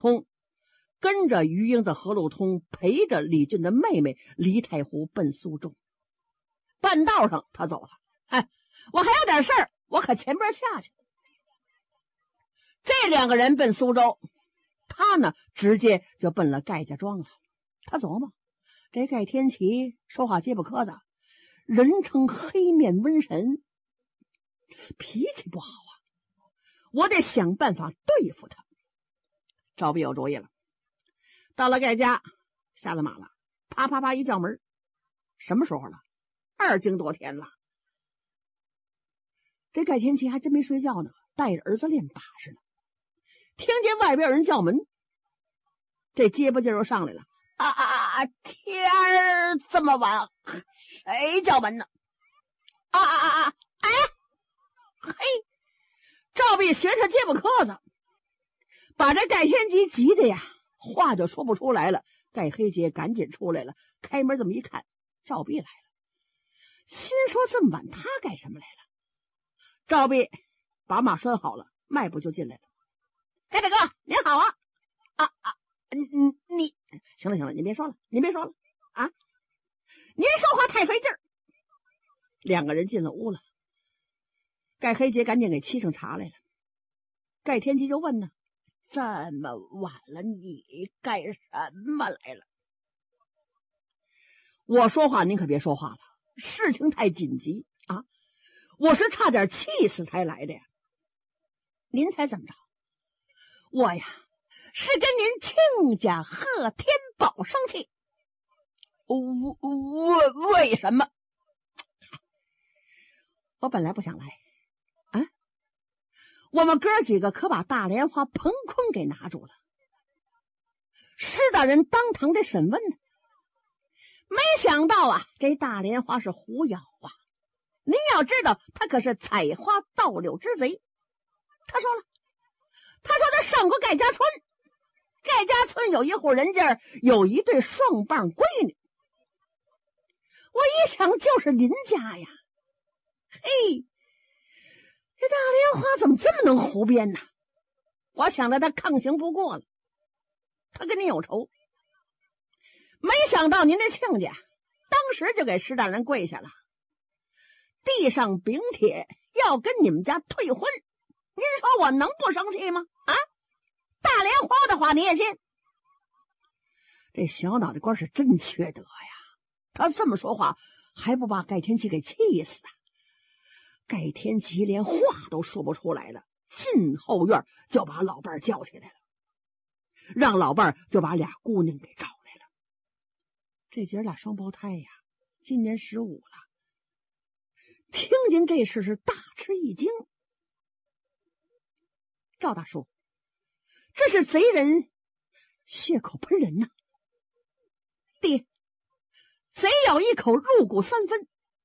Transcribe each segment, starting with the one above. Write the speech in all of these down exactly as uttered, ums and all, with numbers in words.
通跟着于英子、何路通陪着李俊的妹妹李太湖奔苏州。半道上他走了，哎，我还有点事儿，我可前边下去。这两个人奔苏州，他呢直接就奔了盖家庄了。他琢磨，这盖天齐说话结巴磕子，人称黑面瘟神，脾气不好啊，我得想办法对付他。赵必有主意了，到了盖家，下了马了，啪啪啪一叫门，什么时候了？二更多天了。这盖天齐还真没睡觉呢，带着儿子练把式呢。听见外边有人叫门，这结巴劲儿又上来了。啊啊啊！天儿这么晚，谁叫门呢？啊啊啊啊！哎，嘿！赵必学着结巴磕子，把这盖天齐急的呀，话就说不出来了。盖黑杰赶紧出来了，开门这么一看，赵必来了，心说这么晚他干什么来了？赵必把马拴好了，迈步就进来了。盖大哥您好啊！啊啊！你你行了行了，您别说了，您别说了啊！您说话太费劲儿。两个人进了屋了，盖黑杰赶紧给沏上茶来了。盖天齐就问呢：“这么晚了，你干什么来了？”我说话您可别说话了，事情太紧急啊！我是差点气死才来的呀。您猜怎么着？我呀是跟您亲家贺天宝生气。为为什么？我本来不想来啊，我们哥几个可把大莲花彭坤给拿住了，施大人当堂的审问呢。没想到啊，这大莲花是狐妖啊！您要知道，他可是采花盗柳之贼。他说了，他说他上过盖家村，盖家村有一户人家有一对双棒闺女。我一想就是您家呀，嘿，这大莲花怎么这么能胡编呢？我想着他抗刑不过了，他跟您有仇。没想到您的亲家当时就给施大人跪下了，地上禀帖要跟你们家退婚。您说我能不生气吗？啊，大莲花的话你也信？这小脑袋瓜是真缺德呀！他这么说话还不把盖天齐给气死啊？盖天齐连话都说不出来了，进后院就把老伴叫起来了，让老伴就把俩姑娘给找来了。这姐俩双胞胎呀，今年十五了。听见这事是大吃一惊。赵大叔，这是贼人血口喷人呐！爹，贼咬一口，入骨三分，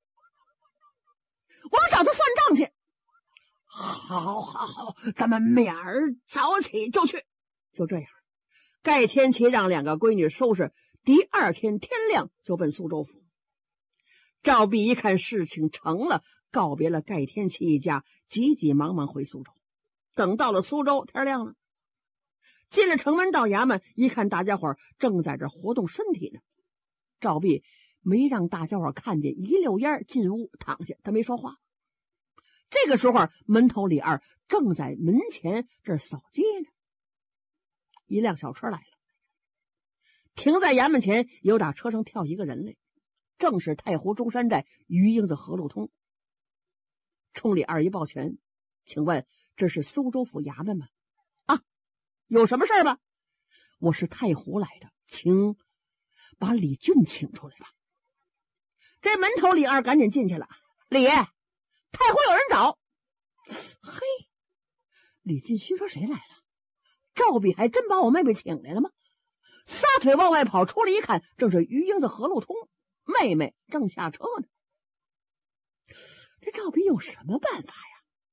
我们找他算账去。好好好，咱们明儿早起就去。就这样，盖天齐让两个闺女收拾，第二天天亮就奔苏州府。赵必一看事情成了，告别了盖天齐一家，急急忙忙回苏州。等到了苏州，天亮了，进了城门到衙门，一看大家伙正在这活动身体呢。赵必没让大家伙看见，一溜烟进屋躺下，他没说话。这个时候，门头李二正在门前这儿扫街呢。一辆小车来了，停在衙门前，有打车上跳一个人来，正是太湖中山寨于英子何路通。冲李二一抱拳，请问这是苏州府衙门吗？啊，有什么事儿吧？我是太湖来的，请把李俊请出来吧。这门头李二赶紧进去了。李爷，太湖有人找。嘿，李俊勋说谁来了？赵必还真把我妹妹请来了吗？撒腿往外跑，出来一看，正是于英子何路通，妹妹正下车呢。这赵必有什么办法呀？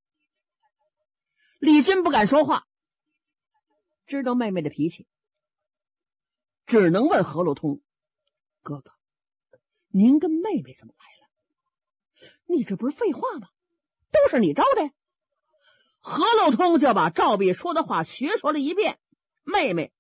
李俊不敢说话，知道妹妹的脾气，只能问何路通：哥哥，您跟妹妹怎么来了？你这不是废话吗？都是你招的。何路通就把赵必说的话学说了一遍，妹妹